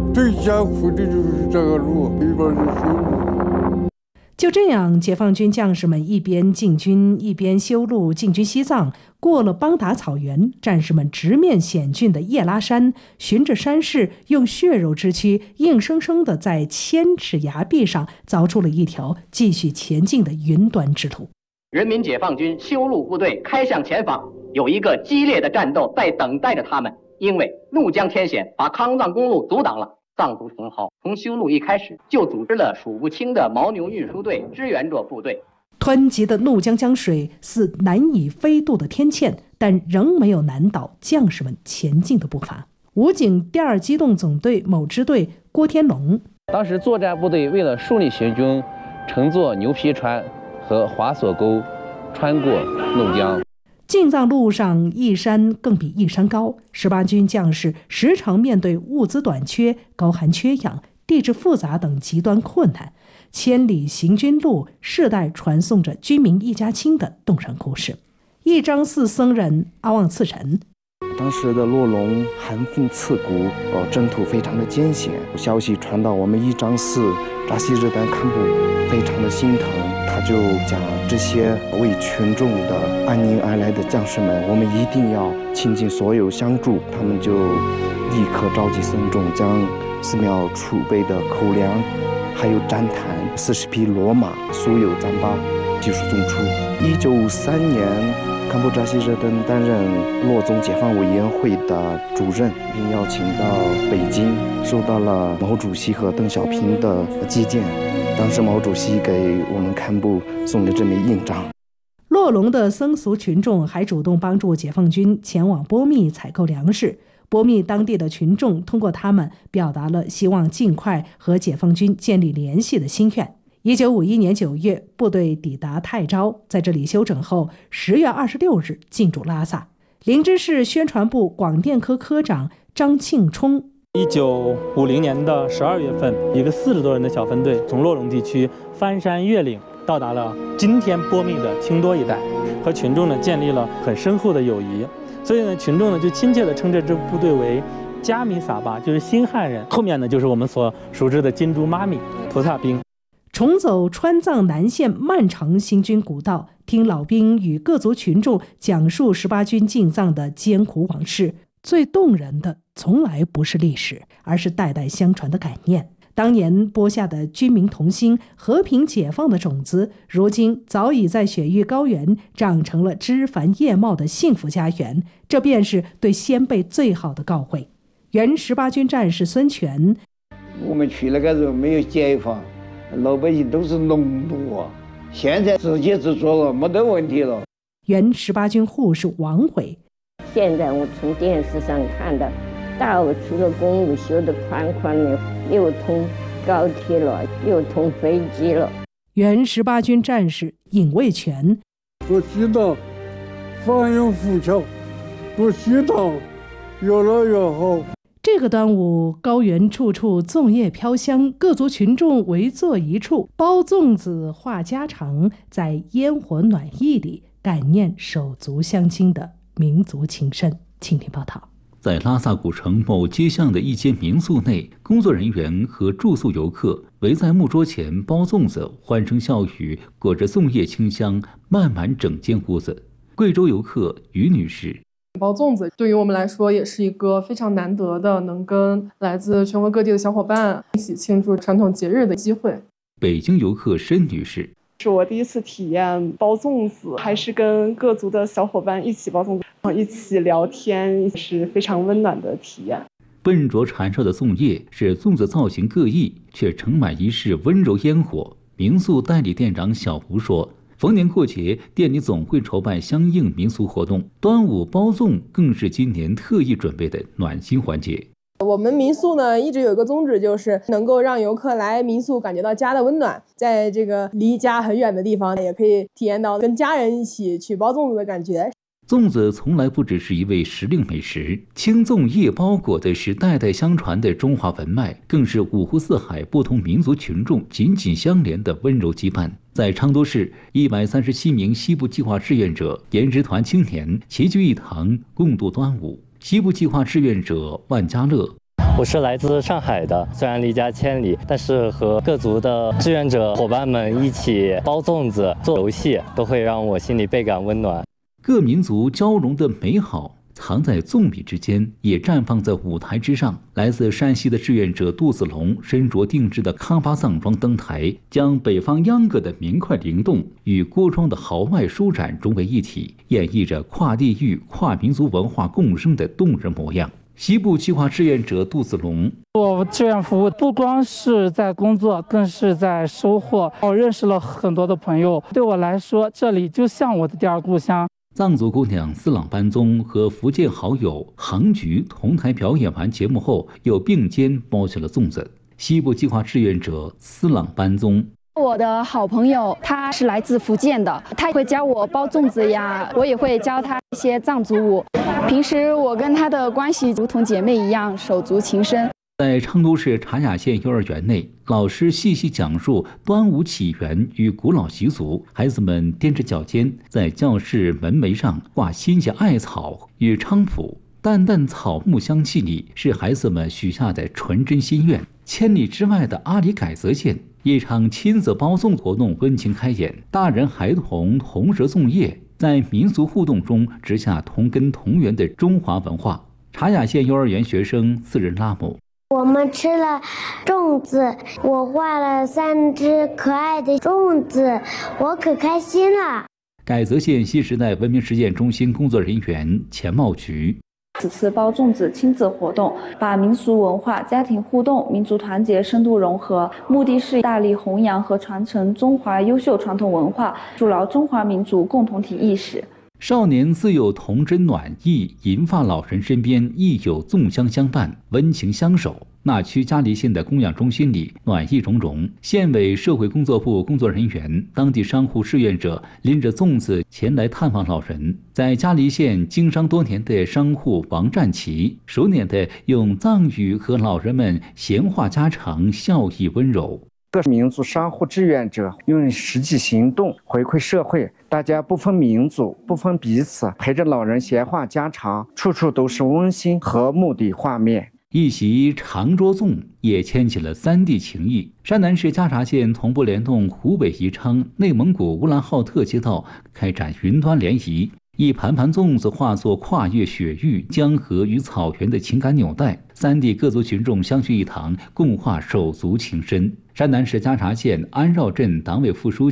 最艰苦的就是这个路，一边是修路。 就这样，解放军将士们一边进军，一边修路进军西藏。过了邦达草原，战士们直面险峻的叶拉山，循着山势，用血肉之躯，硬生生地在千尺崖壁上凿出了一条继续前进的云端之路。 人民解放军修路部队开向前方，有一个激烈的战斗在等待着他们。因为怒江天险把康藏公路阻挡了，藏族同胞从修路一开始就组织了数不清的牦牛运输队支援着部队。 湍急的怒江江水似难以飞渡的天堑，但仍没有难倒将士们前进的步伐。武警第2机动总队某支队郭天龙， 当时作战部队为了顺利行军，乘坐牛皮船和滑索沟穿过怒江。 进藏路上一山更比一山高，18军将士时常面对物资短缺、高寒缺氧、地质复杂等极端困难。千里行军路，世代传颂着军民一家亲的动人故事。一张寺僧人阿旺次臣， 当时的洛龙寒风刺骨，征途非常的艰险。消息传到我们一张寺，扎西日丹堪布非常的心疼，他就讲这些为群众的安宁而来的将士们，我们一定要倾尽所有相助。他们就立刻召集僧众，将寺庙储备的口粮还有毡毯40匹骡马所有糌粑技术送出。1953年，堪布扎西热登担任洛宗解放委员会的主任，并邀请到北京，受到了毛主席和邓小平的接见。当时毛主席给我们堪布送了这枚印章。 洛龙的僧俗群众还主动帮助解放军前往波密采购粮食。波密当地的群众通过他们表达了希望尽快和解放军建立联系的心愿。1951年9月，部队抵达泰州，在这里休整后，10月26日进驻拉萨。林芝市宣传部广电科科长张庆冲 1950年的12月份，一个40多人的小分队从洛龙地区翻山越岭，到达了今天波密的清多一带，和群众呢建立了很深厚的友谊。所以呢，群众呢就亲切地称这支部队为加米撒巴，就是新汉人。后面呢就是我们所熟知的金珠妈咪菩萨兵。 重走川藏南线漫长行军古道，听老兵与各族群众讲述18军进藏的艰苦往事，最动人的从来不是历史，而是代代相传的感念。当年播下的军民同心、和平解放的种子，如今早已在雪域高原长成了枝繁叶茂的幸福家园。这便是对先辈最好的告慰。原18军战士孙权， 我们去那个时候没有解放，老百姓都是农奴啊，现在自给自足了，没得问题了。 原18军护士王伟， 现在我从电视上看到，到处的公路修得宽宽的，又通高铁了，又通飞机了。 原18军战士尹卫全， 我知道放有富强，我知道越来越好。 这个端午，高原处处粽叶飘香，各族群众围坐一处，包粽子话家常，在烟火暖意里感念手足相亲的民族情深。请听报道。 在拉萨古城某街巷的一间民宿内，工作人员和住宿游客围在木桌前包粽子，欢声笑语，裹着粽叶清香，漫满整间屋子。贵州游客于女士， 包粽子对于我们来说也是一个非常难得的能跟来自全国各地的小伙伴一起庆祝传统节日的机会。 北京游客申女士， 是我第一次体验包粽子，还是跟各族的小伙伴一起包粽子，一起聊天，是非常温暖的体验。 笨拙缠绕的粽叶使粽子造型各异，却盛满一世温柔烟火。民宿代理店长小吴说，逢年过节，店里总会筹办相应民俗活动，端午包粽更是今年特意准备的暖心环节。 我们民宿呢一直有一个宗旨，就是能够让游客来民宿感觉到家的温暖，在这个离家很远的地方也可以体验到跟家人一起去包粽子的感觉。 粽子从来不只是一味时令美食，青粽叶包裹的是代代相传的中华文脉，更是五湖四海不同民族群众紧紧相连的温柔羁绊。在昌都市，137名西部计划志愿者、研职团青年齐聚一堂，共度端午。西部计划志愿者万家乐我是来自上海的，虽然离家千里，但是和各族的志愿者伙伴们一起包粽子、做游戏，都会让我心里倍感温暖。 各民族交融的美好藏在粽米之间，也绽放在舞台之上。来自山西的志愿者杜子龙身着定制的康巴藏装登台，将北方秧歌的明快灵动与郭庄的豪迈舒展融为一体，演绎着跨地域、跨民族文化共生的动人模样。西部计划志愿者杜子龙， 我志愿服务不光是在工作，更是在收获。我认识了很多的朋友，对我来说，这里就像我的第二故乡。 藏族姑娘斯朗班宗和福建好友杭菊同台表演完节目后，又并肩包起了粽子。西部计划志愿者斯朗班宗。 我的好朋友，他是来自福建的，他会教我包粽子呀，我也会教他一些藏族舞。平时我跟他的关系如同姐妹一样，手足情深。 在昌都市茶雅县幼儿园内，老师细细讲述端午起源与古老习俗，孩子们踮着脚尖在教室门楣上挂新鲜艾草与菖蒲，淡淡草木香气里是孩子们许下的纯真心愿。千里之外的阿里改则县，一场亲子包粽活动温情开演，大人孩童同食粽叶，在民俗互动中植下同根同源的中华文化。茶雅县幼儿园学生4人拉姆。 我们吃了粽子，我画了3只可爱的粽子，我可开心了。 改则县新时代文明实践中心工作人员钱茂菊。 此次包粽子亲子活动，把民俗文化、家庭互动、民族团结深度融合，目的是大力弘扬和传承中华优秀传统文化，筑牢中华民族共同体意识。 少年自有童真暖意，银发老人身边亦有粽香相伴，温情相守。那曲嘉黎县的供养中心里暖意融融，县委社会工作部工作人员、当地商户志愿者拎着粽子前来探望老人。在嘉黎县经商多年的商户王占奇，熟练地用藏语和老人们闲话家常，笑意温柔。 各民族商户志愿者用实际行动回馈社会，大家不分民族、不分彼此，陪着老人闲话家常，处处都是温馨和睦的画面。 一席长桌粽也牵起了3地情谊。山南市嘉察县同步联动湖北宜昌、内蒙古乌兰浩特街道开展云端联谊，一盘盘粽子化作跨越雪域、江河与草原的情感纽带，3地各族群众相聚一堂，共话手足情深。山南市嘉察县安绕镇党委副书记